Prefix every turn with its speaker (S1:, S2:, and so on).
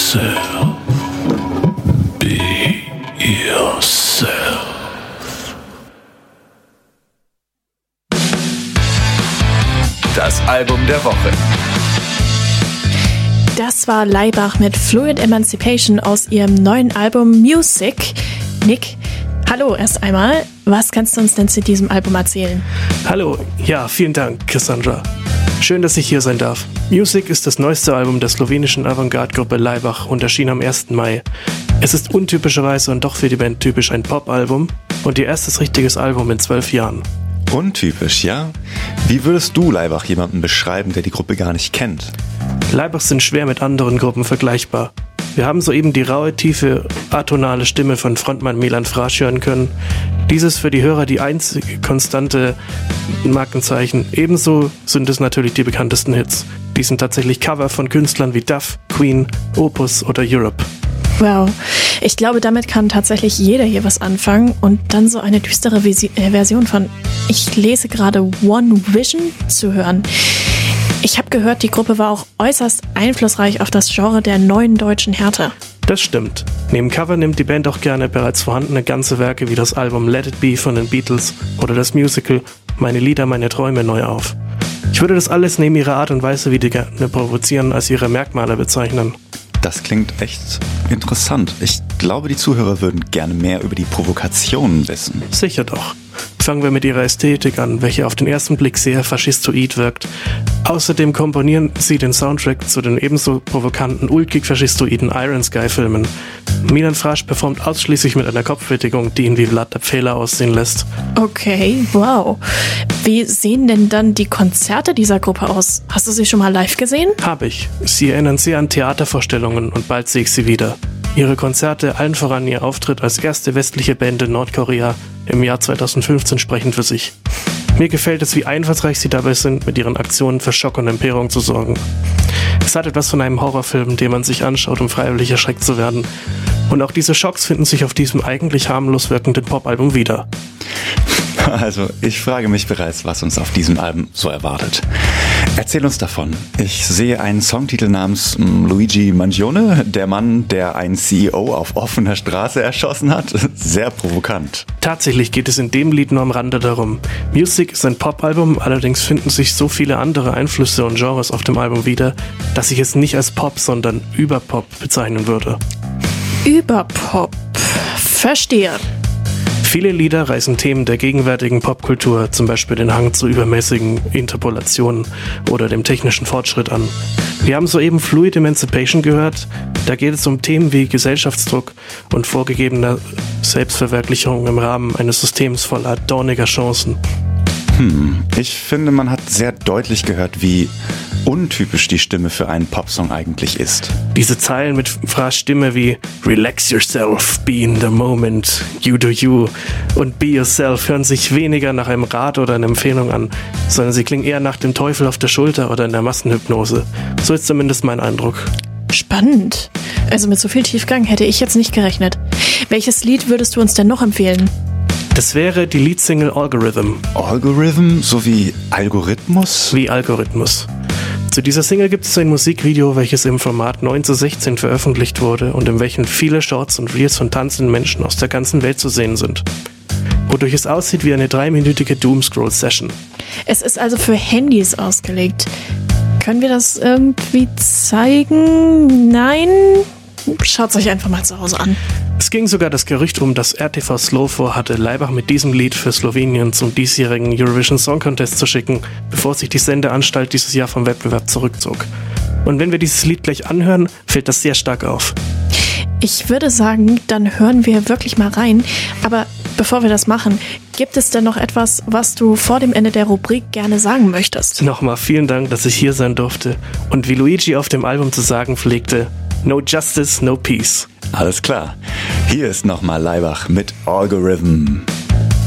S1: yourself. Be yourself.
S2: Das Album der Woche.
S3: Das war Laibach mit Fluid Emancipation aus ihrem neuen Album Music. Nick, hallo erst einmal. Was kannst du uns denn zu diesem Album erzählen?
S4: Hallo, ja, vielen Dank, Cassandra. Schön, dass ich hier sein darf. Music ist das neueste Album der slowenischen Avantgarde-Gruppe Laibach und erschien am 1. Mai. Es ist untypischerweise und doch für die Band typisch ein Pop-Album und ihr erstes richtiges Album in 12 Jahren.
S2: Untypisch, ja? Wie würdest du Laibach jemanden beschreiben, der die Gruppe gar nicht kennt?
S4: Laibach sind schwer mit anderen Gruppen vergleichbar. Wir haben soeben die raue, tiefe, atonale Stimme von Frontmann Milan Frasch hören können. Dieses für die Hörer die einzige konstante Markenzeichen. Ebenso sind es natürlich die bekanntesten Hits. Die sind tatsächlich Cover von Künstlern wie Duff, Queen, Opus oder Europe.
S3: Wow, ich glaube, damit kann tatsächlich jeder hier was anfangen und dann so eine düstere Version von Ich lese gerade One Vision zu hören. Ich habe gehört, die Gruppe war auch äußerst einflussreich auf das Genre der neuen deutschen Härte.
S4: Das stimmt. Neben Cover nimmt die Band auch gerne bereits vorhandene ganze Werke wie das Album Let It Be von den Beatles oder das Musical Meine Lieder, meine Träume neu auf. Ich würde das alles neben ihrer Art und Weise, wie die gerne provozieren, als ihre Merkmale bezeichnen.
S2: Das klingt echt interessant. Ich glaube, die Zuhörer würden gerne mehr über die Provokationen wissen.
S4: Sicher doch. Fangen wir mit ihrer Ästhetik an, welche auf den ersten Blick sehr faschistoid wirkt. Außerdem komponieren sie den Soundtrack zu den ebenso provokanten, ulkig-faschistoiden Iron Sky-Filmen. Milan Frasch performt ausschließlich mit einer Kopfbedeckung, die ihn wie Vlad der Pfähler aussehen lässt.
S3: Okay, wow. Wie sehen denn dann die Konzerte dieser Gruppe aus? Hast du sie schon mal live gesehen?
S4: Hab ich. Sie erinnern sehr an Theatervorstellungen und bald sehe ich sie wieder. Ihre Konzerte, allen voran ihr Auftritt als erste westliche Band in Nordkorea im Jahr 2015 sprechen für sich. Mir gefällt es, wie einfallsreich sie dabei sind, mit ihren Aktionen für Schock und Empörung zu sorgen. Es hat etwas von einem Horrorfilm, den man sich anschaut, um freiwillig erschreckt zu werden. Und auch diese Schocks finden sich auf diesem eigentlich harmlos wirkenden Popalbum wieder.
S2: Also, ich frage mich bereits, was uns auf diesem Album so erwartet. Erzähl uns davon. Ich sehe einen Songtitel namens Luigi Mangione, der Mann, der einen CEO auf offener Straße erschossen hat. Sehr provokant.
S4: Tatsächlich geht es in dem Lied nur am Rande darum. Music ist ein Popalbum, allerdings finden sich so viele andere Einflüsse und Genres auf dem Album wieder, dass ich es nicht als Pop, sondern Überpop bezeichnen würde.
S3: Überpop. Verstehe.
S4: Viele Lieder reißen Themen der gegenwärtigen Popkultur, zum Beispiel den Hang zu übermäßigen Interpolationen oder dem technischen Fortschritt an. Wir haben soeben Fluid Emancipation gehört. Da geht es um Themen wie Gesellschaftsdruck und vorgegebener Selbstverwirklichung im Rahmen eines Systems voller dorniger Chancen.
S2: Ich finde, man hat sehr deutlich gehört, wie untypisch die Stimme für einen Popsong eigentlich ist.
S4: Diese Zeilen mit Frasch Stimme wie Relax yourself, be in the moment, you do you und be yourself hören sich weniger nach einem Rat oder einer Empfehlung an, sondern sie klingen eher nach dem Teufel auf der Schulter oder in der Massenhypnose. So ist zumindest mein Eindruck.
S3: Spannend. Also mit so viel Tiefgang hätte ich jetzt nicht gerechnet. Welches Lied würdest du uns denn noch empfehlen?
S4: Das wäre die Leadsingle Algorithm.
S2: Algorithm sowie Algorithmus?
S4: Wie Algorithmus. Zu dieser Single gibt es ein Musikvideo, welches im Format 9:16 veröffentlicht wurde und in welchem viele Shorts und Reels von tanzenden Menschen aus der ganzen Welt zu sehen sind. Wodurch es aussieht wie eine 3-minütige Doomscroll-Session.
S3: Es ist also für Handys ausgelegt. Können wir das irgendwie zeigen? Nein? Schaut es euch einfach mal zu Hause an.
S4: Es ging sogar das Gerücht um, dass RTV Slow vorhatte, Laibach mit diesem Lied für Slowenien zum diesjährigen Eurovision Song Contest zu schicken, bevor sich die Sendeanstalt dieses Jahr vom Wettbewerb zurückzog. Und wenn wir dieses Lied gleich anhören, fällt das sehr stark auf.
S3: Ich würde sagen, dann hören wir wirklich mal rein. Aber bevor wir das machen, gibt es denn noch etwas, was du vor dem Ende der Rubrik gerne sagen möchtest?
S4: Nochmal vielen Dank, dass ich hier sein durfte. Und wie Luigi auf dem Album zu sagen pflegte, no justice, no peace.
S2: Alles klar. Hier ist nochmal Laibach mit Algorithm.